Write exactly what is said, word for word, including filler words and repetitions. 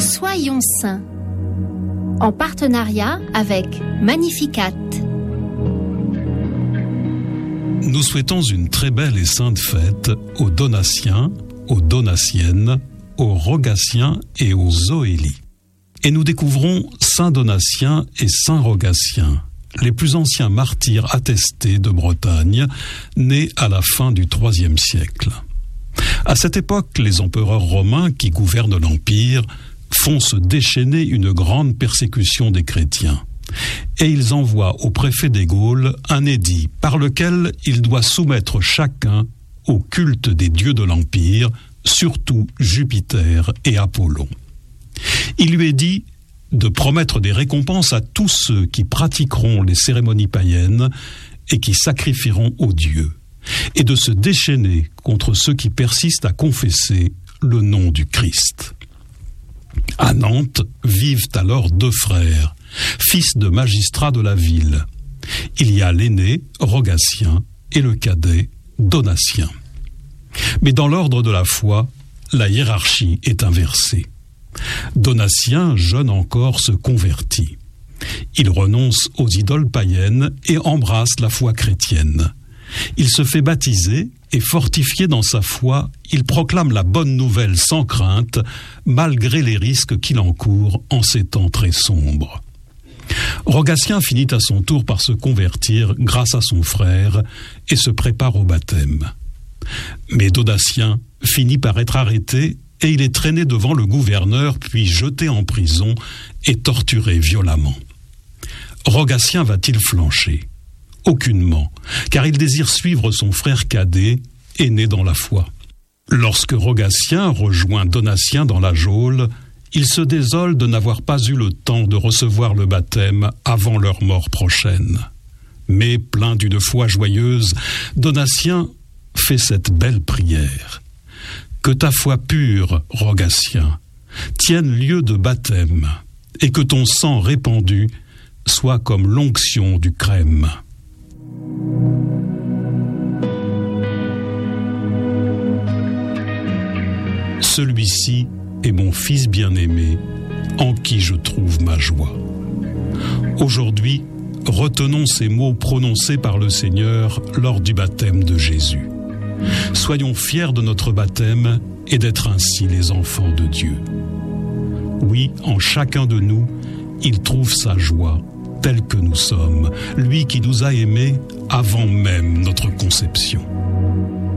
Soyons saints, en partenariat avec Magnificat. Nous souhaitons une très belle et sainte fête aux Donatiens, aux Donatiennes, aux Rogatiens et aux Zoélies. Et nous découvrons Saint Donatien et Saint Rogatien, les plus anciens martyrs attestés de Bretagne, nés à la fin du troisième siècle. À cette époque, les empereurs romains qui gouvernent l'Empire font se déchaîner une grande persécution des chrétiens. Et ils envoient au préfet des Gaules un édit par lequel il doit soumettre chacun au culte des dieux de l'Empire, surtout Jupiter et Apollon. Il lui est dit de promettre des récompenses à tous ceux qui pratiqueront les cérémonies païennes et qui sacrifieront aux dieux, et de se déchaîner contre ceux qui persistent à confesser le nom du Christ. À Nantes vivent alors deux frères, fils de magistrats de la ville. Il y a l'aîné, Rogatien, et le cadet, Donatien. Mais dans l'ordre de la foi, la hiérarchie est inversée. Donatien, jeune encore, se convertit. Il renonce aux idoles païennes et embrasse la foi chrétienne. Il se fait baptiser et fortifié dans sa foi, il proclame la bonne nouvelle sans crainte, malgré les risques qu'il encourt en ces temps très sombres. Rogatien finit à son tour par se convertir grâce à son frère et se prépare au baptême. Mais Donatien finit par être arrêté et il est traîné devant le gouverneur puis jeté en prison et torturé violemment. Rogatien va-t-il flancher ? Aucunement, car il désire suivre son frère cadet, aîné dans la foi. Lorsque Rogatien rejoint Donatien dans la geôle, il se désole de n'avoir pas eu le temps de recevoir le baptême avant leur mort prochaine. Mais, plein d'une foi joyeuse, Donatien fait cette belle prière. Que ta foi pure, Rogatien, tienne lieu de baptême, et que ton sang répandu soit comme l'onction du crème. Celui-ci est mon fils bien-aimé, en qui je trouve ma joie. Aujourd'hui, retenons ces mots prononcés par le Seigneur lors du baptême de Jésus. Soyons fiers de notre baptême et d'être ainsi les enfants de Dieu. Oui, en chacun de nous, il trouve sa joie, tel que nous sommes, lui qui nous a aimés avant même notre conception.